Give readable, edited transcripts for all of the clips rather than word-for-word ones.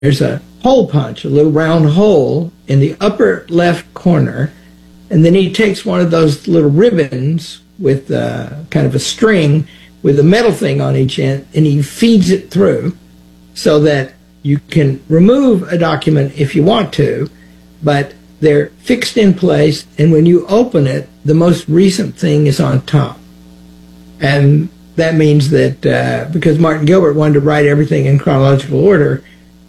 there's a hole punch, a little round hole in the upper left corner, and then he takes one of those little ribbons with kind of a string with a metal thing on each end, and he feeds it through so that you can remove a document if you want to, but they're fixed in place, and when you open it, the most recent thing is on top. And that means that because Martin Gilbert wanted to write everything in chronological order,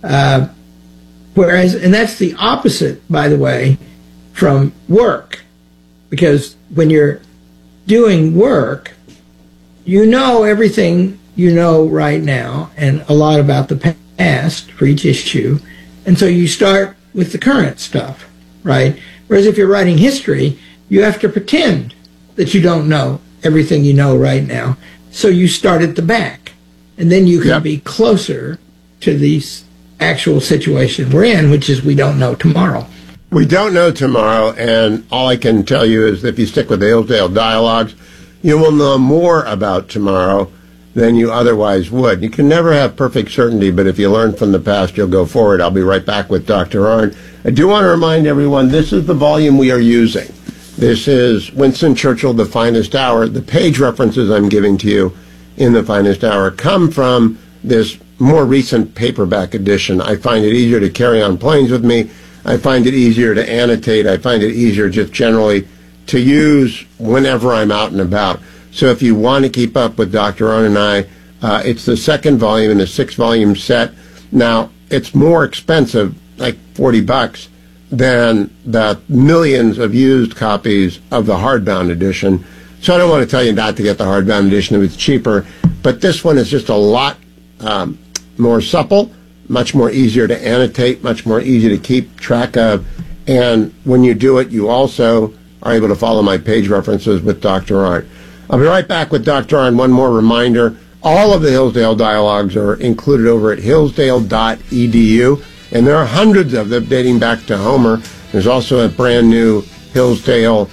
whereas, and that's the opposite, by the way, from work, because when you're doing work, you know everything you know right now and a lot about the past for each issue, and so you start with the current stuff, right? Whereas if you're writing history, you have to pretend that you don't know everything you know right now, so you start at the back, and then you can be closer to the actual situation we're in, which is we don't know tomorrow. We don't know tomorrow, and all I can tell you is if you stick with the Hillsdale Dialogues, you will know more about tomorrow than you otherwise would. You can never have perfect certainty, but if you learn from the past, you'll go forward. I'll be right back with Dr. Arnn. I do want to remind everyone, this is the volume we are using. This is Winston Churchill, The Finest Hour. The page references I'm giving to you in The Finest Hour come from this more recent paperback edition. I find it easier to carry on planes with me. I find it easier to annotate. I find it easier just generally to use whenever I'm out and about. So if you want to keep up with Dr. Arnn and I, it's the second volume in a 6-volume set. Now, it's more expensive, like $40, than the millions of used copies of the hardbound edition. So I don't want to tell you not to get the hardbound edition if it's cheaper, but this one is just a lot more supple, much more easier to annotate, much more easy to keep track of, and when you do it, you also are able to follow my page references with Dr. Arnn. I'll be right back with Dr. Arnn. One more reminder, all of the Hillsdale Dialogues are included over at hillsdale.edu, and there are hundreds of them dating back to Homer. There's also a brand new Hillsdale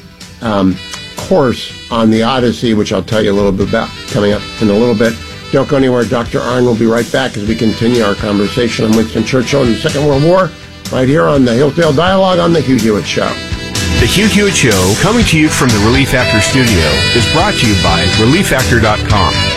course on the Odyssey, which I'll tell you a little bit about coming up in a little bit. Don't go anywhere. Dr. Arnn will be right back as we continue our conversation on Winston Churchill and the Second World War right here on the Hillsdale Dialogue on The Hugh Hewitt Show. The Hugh Hewitt Show, coming to you from the Relief Factor studio, is brought to you by ReliefFactor.com.